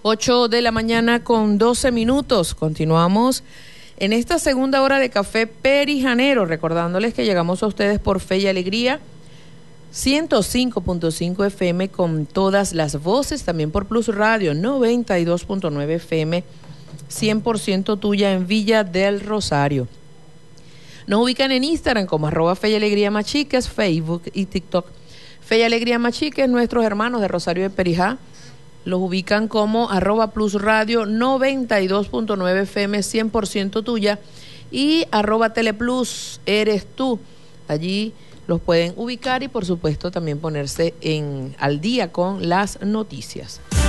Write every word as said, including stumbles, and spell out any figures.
ocho de la mañana con doce minutos. Continuamos en esta segunda hora de Café Perijanero, recordándoles que llegamos a ustedes por Fe y Alegría, ciento cinco punto cinco F M con todas las voces, también por Plus Radio, noventa y dos punto nueve F M, cien por ciento tuya en Villa del Rosario. Nos ubican en Instagram como arroba Fe y Alegría Machiques, Facebook y TikTok. Fe y Alegría Machiques, nuestros hermanos de Rosario de Perijá, los ubican como arroba Plus Radio noventa y dos punto nueve F M, cien por ciento tuya, y arroba Teleplus, eres tú. Allí los pueden ubicar y por supuesto también ponerse en, al día con las noticias.